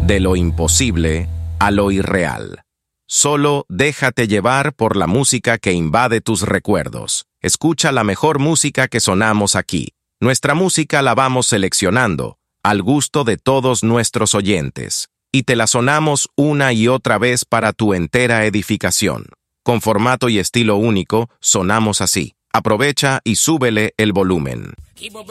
de lo imposible a lo irreal. Solo déjate llevar por la música que invade tus recuerdos. Escucha la mejor música que sonamos aquí. Nuestra música la vamos seleccionando, al gusto de todos nuestros oyentes, y te la sonamos una y otra vez para tu entera edificación. Con formato y estilo único, sonamos así. Aprovecha y súbele el volumen.